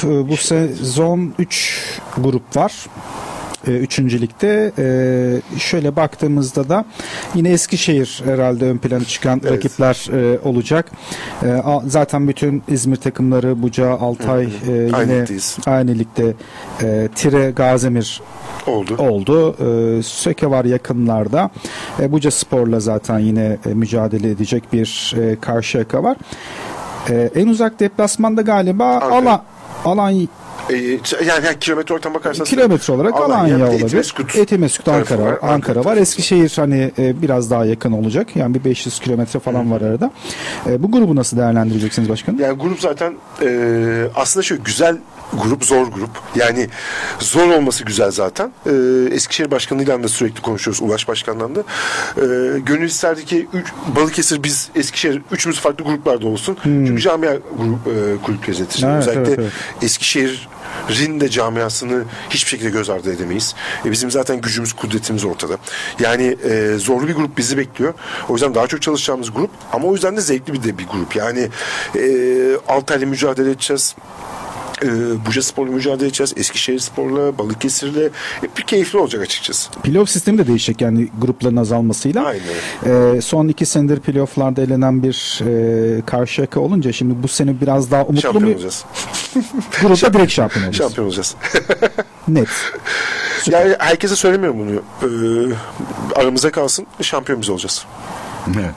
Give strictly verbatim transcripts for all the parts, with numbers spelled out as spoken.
Bu sezon üç grup var. Üçüncü ligde. Ee, şöyle baktığımızda da yine Eskişehir herhalde ön plana çıkan evet. rakipler e, olacak. E, zaten bütün İzmir takımları Buca, Altay e, yine aynı, aynı ligde e, Tire, Gazemir oldu. oldu. E, Söke var yakınlarda. E, Buca Spor'la zaten yine e, mücadele edecek bir e, Karşıyaka var. E, en uzak deplasmanda galiba Alan Alan Ee, yani, yani kilometre ortam bakarsanız kilometre olarak Alanya, Alanya olabilir. Etimeskut, Etimeskut Ankara var. Ankara var. Eskişehir hani e, biraz daha yakın olacak. Yani bir beş yüz kilometre falan Hı. var arada. E, bu grubu nasıl değerlendireceksiniz başkanım? Yani grup zaten e, aslında şöyle güzel grup, zor grup. Yani zor olması güzel zaten. Ee, Eskişehir Başkanı'yla da sürekli konuşuyoruz. Ulaş Başkan'la da. Ee, gönül isterdi ki üç, Balıkesir, biz Eskişehir üçümüz farklı gruplarda olsun. Hmm. Çünkü camia grup, e, kulüp gazetesi. Evet, özellikle evet, evet. Eskişehir'in de camiasını hiçbir şekilde göz ardı edemeyiz. E, bizim zaten gücümüz, kudretimiz ortada. Yani e, zorlu bir grup bizi bekliyor. O yüzden daha çok çalışacağımız grup. Ama o yüzden de zevkli bir de bir grup. Yani e, Altay'la mücadele edeceğiz. Ee, Buca Spor'la mücadele edeceğiz. Eskişehir Spor'la, Balıkesir'le. Hep bir keyifli olacak açıkçası. Playoff sistemi de değişecek yani grupların azalmasıyla. Aynen. Ee, son iki senedir playoff'larda elenen bir e, Karşıyaka olunca şimdi bu sene biraz daha umutlu şampiyon mu? olacağız. Grupta şampiyon, direkt şampiyon olacağız. Şampiyon olacağız. Net. Süper. Yani herkese söylemiyorum bunu. Ee, aramıza kalsın. Şampiyon biz olacağız. Evet.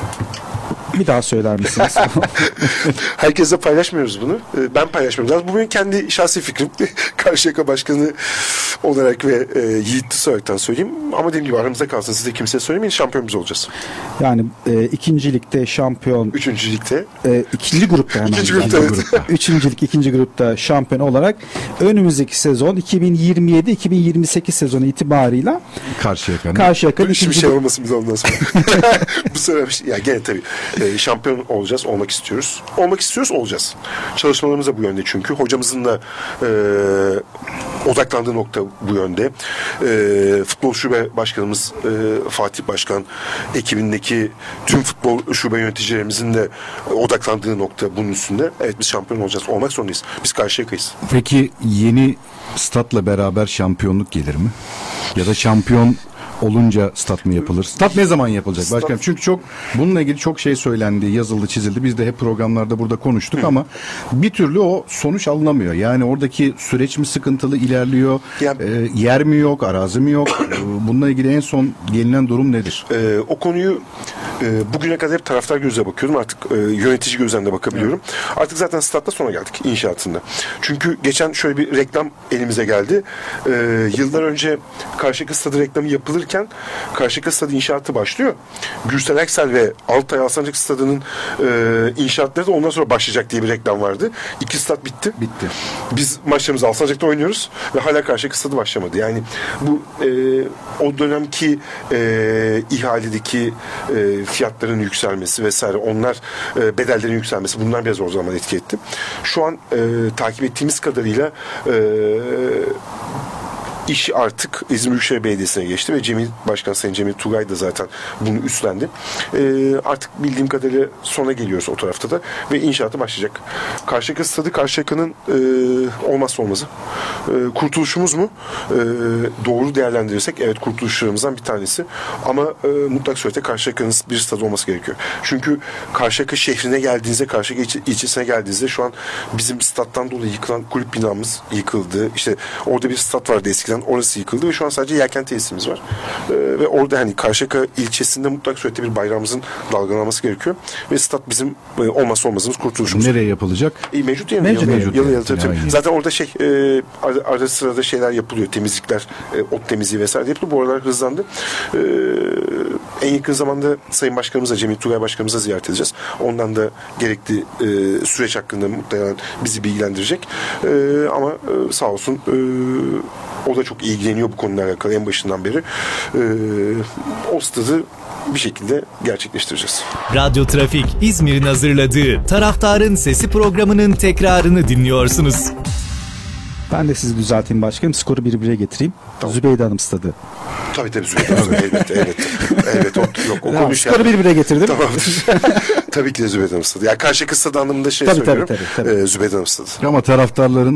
Bir daha söyler misiniz? Herkesle paylaşmıyoruz bunu. Ben paylaşmıyorum. Bu benim kendi şahsi fikrim. Karşıyaka Başkanı olarak ve e, Yiğit Tüsoyak'tan söyleyeyim. Ama dediğim gibi aramızda kalsın. Siz de kimseye söylemeyin. Şampiyonumuz olacağız. Yani e, ikinci ligde şampiyon. Üçüncü ligde. E, ikinci grupta hemen. İkinci grupta, evet. grupta. Üçüncü lig, ikinci grupta şampiyon olarak önümüzdeki sezon iki bin yirmi yedi iki bin yirmi sekiz sezonu itibarıyla Karşıyaka'nın. Karşıyaka'nın ikinci bir şey olmasın biz ondan sonra. Bu sefer bir şey. Ya gene tabii. E, şampiyon olacağız. Olmak istiyoruz. Olmak istiyoruz. Olacağız. Çalışmalarımız da bu yönde çünkü. Hocamızın da e, odaklandığı nokta bu yönde. E, futbol şube başkanımız e, Fatih Başkan ekibindeki tüm futbol şube yöneticilerimizin de odaklandığı nokta bunun üstünde. Evet biz şampiyon olacağız. Olmak zorundayız. Biz Karşıyaka'yız. Peki yeni statla beraber şampiyonluk gelir mi? Ya da şampiyon olunca stat mı yapılır? Stat ne zaman yapılacak stat... başkanım? Çünkü çok bununla ilgili çok şey söylendi, yazıldı, çizildi. Biz de hep programlarda burada konuştuk Hı. ama bir türlü o sonuç alınamıyor. Yani oradaki süreç mi sıkıntılı ilerliyor? Ya, e, yer mi yok, arazi mi yok? Bununla ilgili en son gelinen durum nedir? E, o konuyu e, bugüne kadar hep taraftar gözle bakıyordum. Artık e, yönetici gözlerinde bakabiliyorum. Evet. Artık zaten statta sona geldik inşaatında. Çünkü geçen şöyle bir reklam elimize geldi. E, yıllar önce Karşıyaka Stadı reklamı yapılır Karşıyaka Stadı inşaatı başlıyor. Gürsel Aksel ve Altay Alsancak Stadı'nın e, inşaatları da ondan sonra başlayacak diye bir reklam vardı. İki stat bitti. Bitti. Biz maçlarımızı Alsancak'ta oynuyoruz ve hala Karşıyaka Stadı başlamadı. Yani bu e, o dönemki e, ihaledeki e, fiyatların yükselmesi vesaire, onlar e, bedellerin yükselmesi, bunlar biraz o zaman etki etti. Şu an e, takip ettiğimiz kadarıyla e, İş artık İzmir Büyükşehir Belediyesi'ne geçti ve Cemil Başkan Sayın Cemil Tugay da zaten bunu üstlendi. Ee, artık bildiğim kadarıyla sona geliyoruz o tarafta da ve inşaatı başlayacak. Karşıyaka Stadı Karşıyaka'nın e, olmazsa olmazı. E, kurtuluşumuz mu? E, doğru değerlendirirsek evet kurtuluşlarımızdan bir tanesi. Ama e, mutlak surette Karşıyaka'nın bir stadı olması gerekiyor. Çünkü Karşıyaka şehrine geldiğinizde, Karşıyaka ilçe, ilçesine geldiğinizde şu an bizim stat'tan dolayı yıkılan kulüp binamız yıkıldı. İşte orada bir stat vardı eskiden. Orası yıkıldı ve şu an sadece yelken tesisimiz var. Ee, ve orada hani Karşıyaka ilçesinde mutlak surette bir bayrağımızın dalgalanması gerekiyor. Ve stat bizim e, olmazsa olmazımız, kurtuluşumuz. Nereye yapılacak? E, mevcut yerine. Mevcut, yalı, mevcut yalı, yalı, yalı, yalı, zaten orada şey e, ara, ara sırada şeyler yapılıyor. Temizlikler, e, ot temizliği vesaire yapılıyor. Bu aralar hızlandı. E, en yakın zamanda Sayın Başkanımızla, Cemil Tugay Başkanımızla ziyaret edeceğiz. Ondan da gerekli e, süreç hakkında muhtemelen bizi bilgilendirecek. E, ama e, sağ olsun e, o da çok ilgileniyor bu konuyla alakalı en başından beri. Ee, o stadı bir şekilde gerçekleştireceğiz. Radyo Trafik İzmir'in hazırladığı Taraftarın Sesi programının tekrarını dinliyorsunuz. Ben de sizi düzelteyim başkanım. Skoru bir bire getireyim. Tamam. Zübeyde Hanım stadı. Tabii tabii Zübeyde Hanım. elbette elbette. Evet, o, yok, o tamam, skoru bir bire getirdim. Tamamdır. Tabii ki de Zübeyde Hanım stadı. Yani Karşıyaka stadı anlamında şey tabii, söylüyorum. Tabii tabii tabii. Ee, Zübeyde Hanım stadı. Ama taraftarların